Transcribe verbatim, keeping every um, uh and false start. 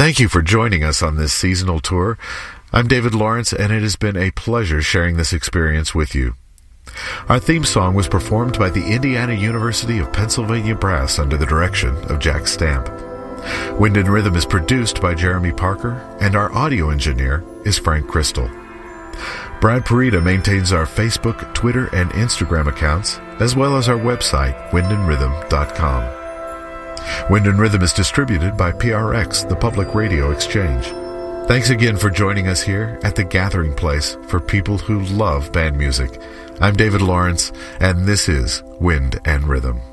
Thank you for joining us on this seasonal tour. I'm David Lawrence, and it has been a pleasure sharing this experience with you. Our theme song was performed by the Indiana University of Pennsylvania Brass under the direction of Jack Stamp. Wind and Rhythm is produced by Jeremy Parker, and our audio engineer is Frank Crystal. Brad Parita maintains our Facebook, Twitter, and Instagram accounts, as well as our website, wind and rhythm dot com. Wind and Rhythm is distributed by P R X, the Public Radio Exchange. Thanks again for joining us here at the gathering place for people who love band music. I'm David Lawrence, and this is Wind and Rhythm.